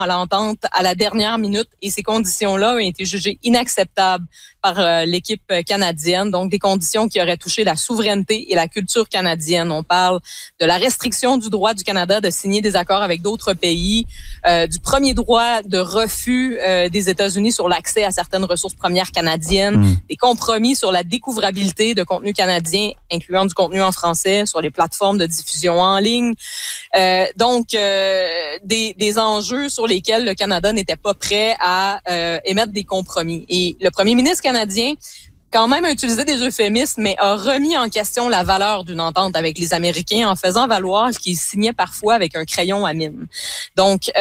à l'entente à la dernière minute et ces conditions-là ont été jugées inacceptables par l'équipe canadienne. Donc, des conditions qui auraient touché la souveraineté et la culture canadienne. On parle de la restriction du droit du Canada de signer des accords avec d'autres pays, du premier droit de refus des États-Unis sur l'accès à certaines ressources premières canadiennes, des compromis sur la découvrabilité de contenu canadien, incluant du contenu en français sur les plateformes de diffusion en ligne. Donc, des enjeux sur lesquels le Canada n'était pas prêt à émettre des compromis. Et le premier ministre canadien, quand même, a utilisé des euphémismes, mais a remis en question la valeur d'une entente avec les Américains en faisant valoir qu'ils signaient parfois avec un crayon à mine. Donc,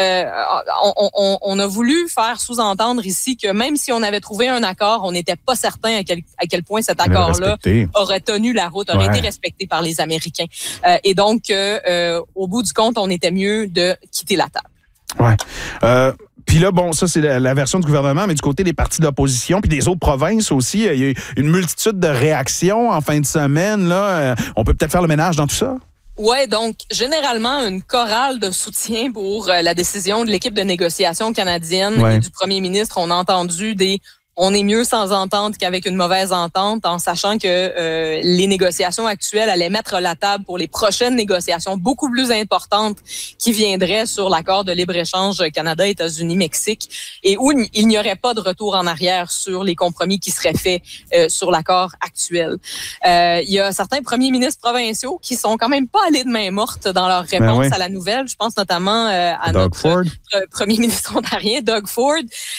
on a voulu faire sous-entendre ici que même si on avait trouvé un accord, on n'était pas certain à quel point cet accord-là aurait tenu la route, aurait été respecté par les Américains. Et donc, au bout du compte, on était mieux de quitter la table. Ouais. Puis là, bon, ça, c'est la version du gouvernement, mais du côté des partis d'opposition puis des autres provinces aussi, il y a eu une multitude de réactions en fin de semaine. Là, on peut peut-être faire le ménage dans tout ça? Ouais, donc généralement une chorale de soutien pour la décision de l'équipe de négociation canadienne et du premier ministre. On a entendu on est mieux sans entente qu'avec une mauvaise entente, en sachant que les négociations actuelles allaient mettre la table pour les prochaines négociations beaucoup plus importantes qui viendraient sur l'accord de libre-échange Canada, États-Unis, Mexique, et où il n'y aurait pas de retour en arrière sur les compromis qui seraient faits sur l'accord actuel. Il y a certains premiers ministres provinciaux qui sont quand même pas allés de main morte dans leur réponse à la nouvelle. Je pense notamment à notre premier ministre ontarien, Doug Ford.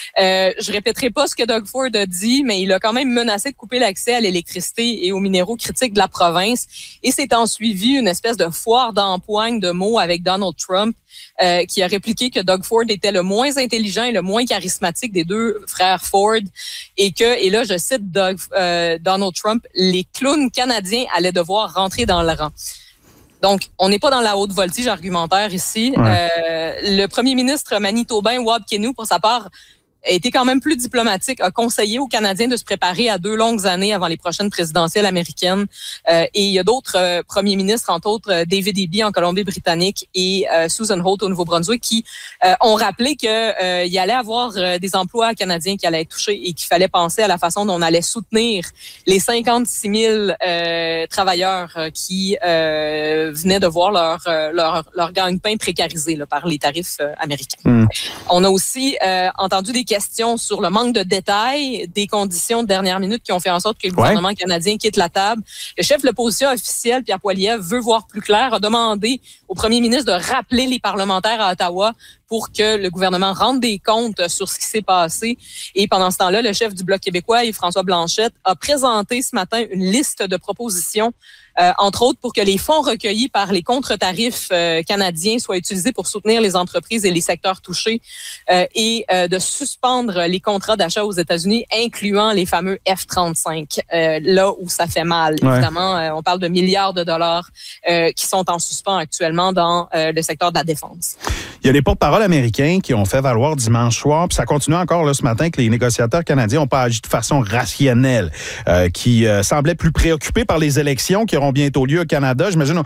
Je répéterai pas ce que Doug Ford a dit, mais il a quand même menacé de couper l'accès à l'électricité et aux minéraux critiques de la province. Et s'est en suivi une espèce de foire d'empoigne de mots avec Donald Trump, qui a répliqué que Doug Ford était le moins intelligent et le moins charismatique des deux frères Ford et là, je cite Donald Trump, les clowns canadiens allaient devoir rentrer dans le rang. Donc, on n'est pas dans la haute voltige argumentaire ici. Le premier ministre manitobain, Wab Kinew, pour sa part, a été quand même plus diplomatique, a conseillé aux Canadiens de se préparer à 2 longues années avant les prochaines présidentielles américaines. Et il y a d'autres premiers ministres, entre autres David Eby en Colombie-Britannique et Susan Holt au Nouveau-Brunswick, qui ont rappelé que il y allait avoir des emplois canadiens qui allaient être touchés et qu'il fallait penser à la façon dont on allait soutenir les 56 000 travailleurs qui venaient de voir leur gagne-pain précarisé par les tarifs américains. On a aussi entendu des questions sur le manque de détails des conditions de dernière minute qui ont fait en sorte que le gouvernement canadien quitte la table. Le chef de l'opposition officielle, Pierre Poilievre, veut voir plus clair, a demandé au premier ministre de rappeler les parlementaires à Ottawa pour que le gouvernement rende des comptes sur ce qui s'est passé. Et pendant ce temps-là, le chef du Bloc québécois, Yves-François Blanchet, a présenté ce matin une liste de propositions, entre autres pour que les fonds recueillis par les contre-tarifs canadiens soient utilisés pour soutenir les entreprises et les secteurs touchés et de suspendre les contrats d'achat aux États-Unis, incluant les fameux F-35, là où ça fait mal. Évidemment, on parle de milliards de dollars qui sont en suspens actuellement dans le secteur de la défense. Il y a des porte-paroles américains qui ont fait valoir dimanche soir, puis ça continue encore là, ce matin, que les négociateurs canadiens n'ont pas agi de façon rationnelle, qui semblaient plus préoccupés par les élections qui auront bientôt lieu au Canada. J'imagine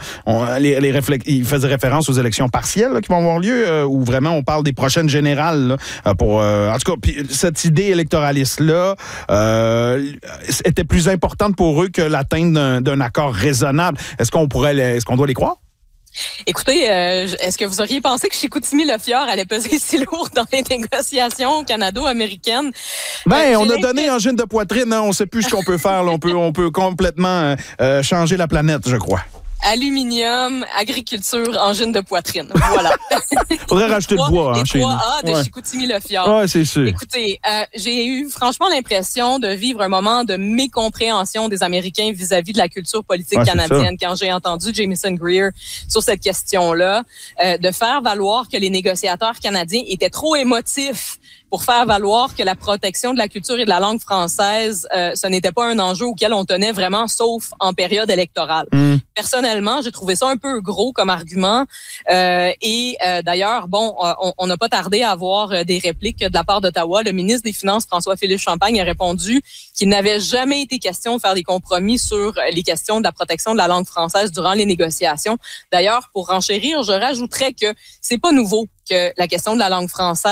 ils faisaient référence aux élections partielles là, qui vont avoir lieu, ou vraiment on parle des prochaines générales. Là, en tout cas, puis cette idée électoraliste-là était plus importante pour eux que l'atteinte d'un accord raisonnable. Est-ce qu'on doit les croire? Écoutez, est-ce que vous auriez pensé que Chicoutimi-Le-Fjord allait peser si lourd dans les négociations canado-américaines? On a donné angine de poitrine, hein, on ne sait plus ce qu'on peut faire. Là, on peut complètement changer la planète, je crois. Aluminium, agriculture, engine de poitrine. Voilà. Faudrait rajouter le bois. Les 3 A de Chicoutimi-Le-Fjord. Oui, c'est sûr. Écoutez, j'ai eu franchement l'impression de vivre un moment de mécompréhension des Américains vis-à-vis de la culture politique canadienne quand j'ai entendu Jamieson Greer sur cette question-là, de faire valoir que les négociateurs canadiens étaient trop émotifs pour faire valoir que la protection de la culture et de la langue française, ce n'était pas un enjeu auquel on tenait vraiment, sauf en période électorale. Personnellement, j'ai trouvé ça un peu gros comme argument. D'ailleurs, on n'a pas tardé à avoir des répliques de la part d'Ottawa. Le ministre des Finances, François-Philippe Champagne, a répondu qu'il n'avait jamais été question de faire des compromis sur les questions de la protection de la langue française durant les négociations. D'ailleurs, pour renchérir, je rajouterais que c'est pas nouveau que la question de la langue française